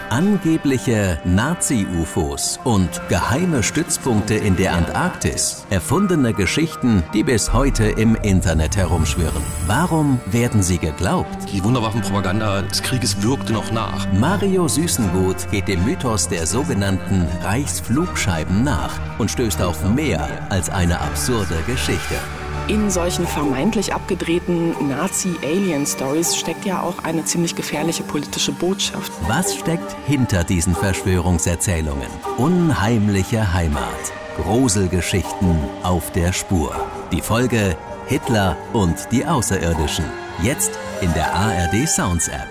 Angebliche Nazi-UFOs und geheime Stützpunkte in der Antarktis. Erfundene Geschichten, die bis heute im Internet herumschwirren. Warum werden sie geglaubt? Die Wunderwaffenpropaganda des Krieges wirkte noch nach. Mario Süßengut geht dem Mythos der sogenannten Reichsflugscheiben nach und stößt auf mehr als eine absurde Geschichte. In solchen vermeintlich abgedrehten Nazi-Alien-Stories steckt ja auch eine ziemlich gefährliche politische Botschaft. Was steckt hinter diesen Verschwörungserzählungen? Unheimliche Heimat. Gruselgeschichten auf der Spur. Die Folge Hitler und die Außerirdischen. Jetzt in der ARD Sounds App.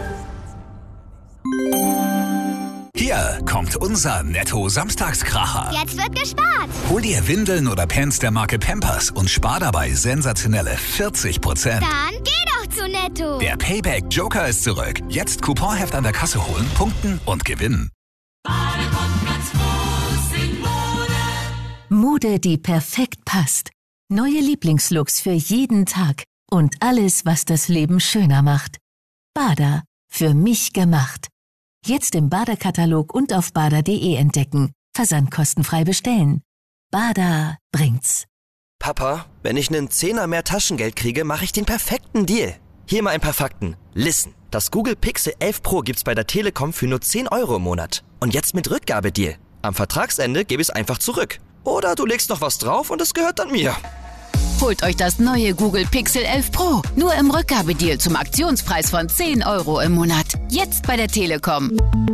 Hier kommt unser Netto-Samstagskracher. Jetzt wird gespart. Hol dir Windeln oder Pants der Marke Pampers und spar dabei sensationelle 40%. Dann geh doch zu Netto. Der Payback Joker ist zurück. Jetzt Couponheft an der Kasse holen, punkten und gewinnen. Mode, die perfekt passt. Neue Lieblingslooks für jeden Tag. Und alles, was das Leben schöner macht. Bada. Für mich gemacht. Jetzt im Bada-Katalog und auf bada.de entdecken. Versandkostenfrei bestellen. Bada bringt's. Papa, wenn ich einen Zehner mehr Taschengeld kriege, mache ich den perfekten Deal. Hier mal ein paar Fakten. Listen, das Google Pixel 11 Pro gibt's bei der Telekom für nur 10 € im Monat. Und jetzt mit Rückgabedeal. Am Vertragsende gebe ich es einfach zurück. Oder du legst noch was drauf und es gehört dann mir. Holt euch das neue Google Pixel 11 Pro. Nur im Rückgabedeal zum Aktionspreis von 10 € im Monat. Jetzt bei der Telekom.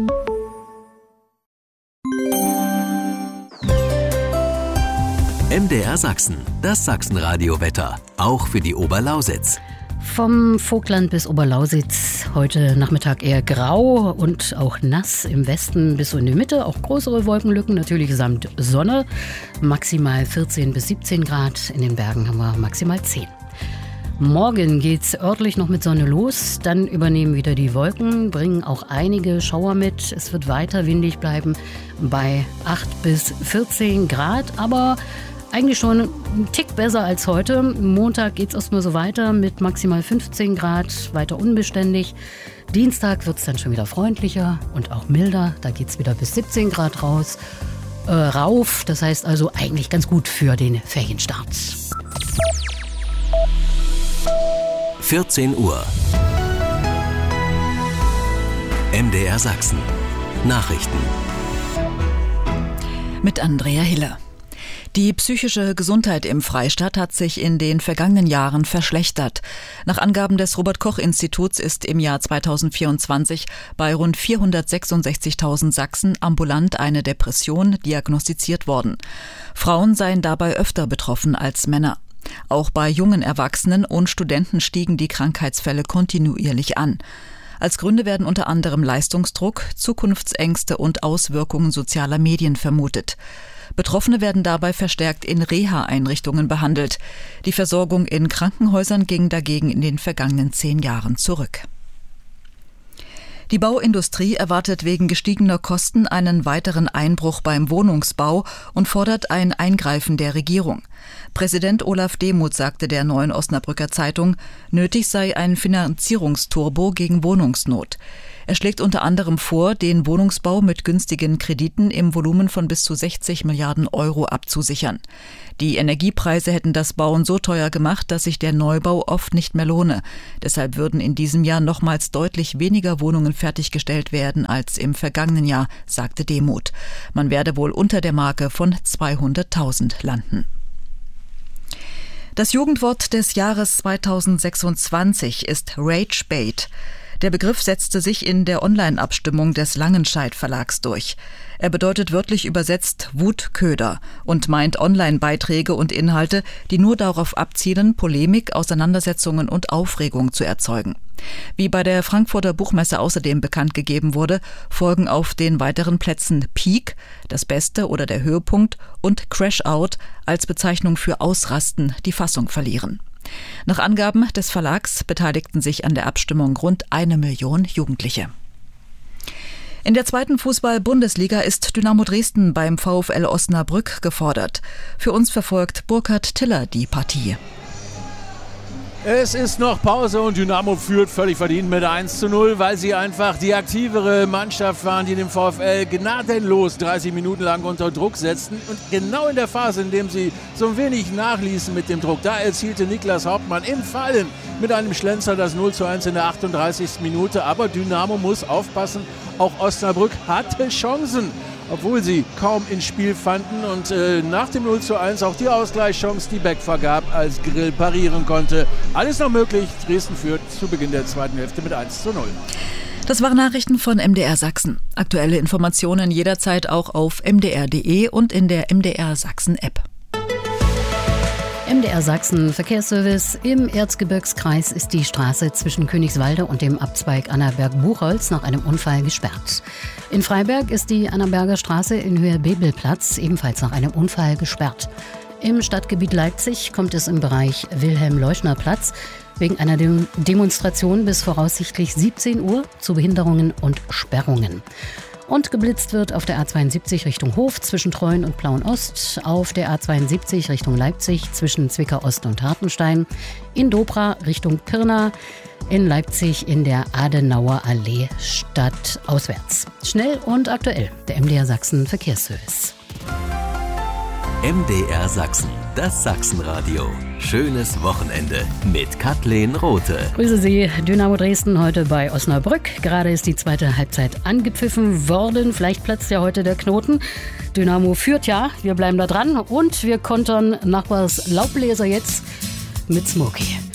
MDR Sachsen, das Sachsenradio-Wetter. Auch für die Oberlausitz. Vom Vogtland bis Oberlausitz heute Nachmittag eher grau und auch nass. Im Westen bis so in die Mitte auch größere Wolkenlücken, natürlich samt Sonne. Maximal 14 bis 17 Grad. In den Bergen haben wir maximal 10. Morgen geht's örtlich noch mit Sonne los. Dann übernehmen wieder die Wolken, bringen auch einige Schauer mit. Es wird weiter windig bleiben bei 8 bis 14 Grad. Aber eigentlich schon ein Tick besser als heute. Montag geht es erstmal so weiter mit maximal 15 Grad, weiter unbeständig. Dienstag wird es dann schon wieder freundlicher und auch milder. Da geht es wieder bis 17 Grad rauf. Das heißt also eigentlich ganz gut für den Ferienstart. 14 Uhr. MDR Sachsen. Nachrichten. Mit Andrea Hiller. Die psychische Gesundheit im Freistaat hat sich in den vergangenen Jahren verschlechtert. Nach Angaben des Robert-Koch-Instituts ist im Jahr 2024 bei rund 466.000 Sachsen ambulant eine Depression diagnostiziert worden. Frauen seien dabei öfter betroffen als Männer. Auch bei jungen Erwachsenen und Studenten stiegen die Krankheitsfälle kontinuierlich an. Als Gründe werden unter anderem Leistungsdruck, Zukunftsängste und Auswirkungen sozialer Medien vermutet. Betroffene werden dabei verstärkt in Reha-Einrichtungen behandelt. Die Versorgung in Krankenhäusern ging dagegen in den vergangenen 10 Jahren zurück. Die Bauindustrie erwartet wegen gestiegener Kosten einen weiteren Einbruch beim Wohnungsbau und fordert ein Eingreifen der Regierung. Präsident Olaf Demuth sagte der Neuen Osnabrücker Zeitung, nötig sei ein Finanzierungsturbo gegen Wohnungsnot. Er schlägt unter anderem vor, den Wohnungsbau mit günstigen Krediten im Volumen von bis zu 60 Milliarden € abzusichern. Die Energiepreise hätten das Bauen so teuer gemacht, dass sich der Neubau oft nicht mehr lohne. Deshalb würden in diesem Jahr nochmals deutlich weniger Wohnungen fertiggestellt werden als im vergangenen Jahr, sagte Demuth. Man werde wohl unter der Marke von 200.000 landen. Das Jugendwort des Jahres 2026 ist Ragebait. Der Begriff setzte sich in der Online-Abstimmung des Langenscheidt Verlags durch. Er bedeutet wörtlich übersetzt Wutköder und meint Online-Beiträge und Inhalte, die nur darauf abzielen, Polemik, Auseinandersetzungen und Aufregung zu erzeugen. Wie bei der Frankfurter Buchmesse außerdem bekannt gegeben wurde, folgen auf den weiteren Plätzen Peak, das Beste oder der Höhepunkt, und Crash Out als Bezeichnung für Ausrasten, die Fassung verlieren. Nach Angaben des Verlags beteiligten sich an der Abstimmung rund 1 Million Jugendliche. In der 2. Fußball-Bundesliga ist Dynamo Dresden beim VfL Osnabrück gefordert. Für uns verfolgt Burkhard Tiller die Partie. Es ist noch Pause und Dynamo führt völlig verdient mit 1:0, weil sie einfach die aktivere Mannschaft waren, die den VfL gnadenlos 30 Minuten lang unter Druck setzten. Und genau in der Phase, in dem sie so ein wenig nachließen mit dem Druck, da erzielte Niklas Hauptmann im Fallen mit einem Schlenzer das 0:1 in der 38. Minute. Aber Dynamo muss aufpassen, auch Osnabrück hatte Chancen, obwohl sie kaum ins Spiel fanden und nach dem 0:1 auch die Ausgleichschance, die Beck vergab, als Grill parieren konnte. Alles noch möglich. Dresden führt zu Beginn der zweiten Hälfte mit 1:0. Das waren Nachrichten von MDR Sachsen. Aktuelle Informationen jederzeit auch auf mdr.de und in der MDR Sachsen App. MDR Sachsen Verkehrsservice. Im Erzgebirgskreis ist die Straße zwischen Königswalde und dem Abzweig Annaberg-Buchholz nach einem Unfall gesperrt. In Freiberg ist die Annaberger Straße in Höhe Bebelplatz ebenfalls nach einem Unfall gesperrt. Im Stadtgebiet Leipzig kommt es im Bereich Wilhelm-Leuschner-Platz wegen einer Demonstration bis voraussichtlich 17 Uhr zu Behinderungen und Sperrungen. Und geblitzt wird auf der A72 Richtung Hof zwischen Treuen und Plauen-Ost, auf der A72 Richtung Leipzig zwischen Zwickau-Ost und Hartenstein, in Dobra Richtung Pirna, in Leipzig in der Adenauer Allee stadtauswärts. Schnell und aktuell, der MDR Sachsen Verkehrsservice. MDR Sachsen, das Sachsenradio. Schönes Wochenende mit Kathleen Rothe. Grüße Sie, Dynamo Dresden heute bei Osnabrück. Gerade ist die zweite Halbzeit angepfiffen worden. Vielleicht platzt ja heute der Knoten. Dynamo führt ja, wir bleiben da dran und wir kontern Nachbars Laubbläser jetzt mit Smokey.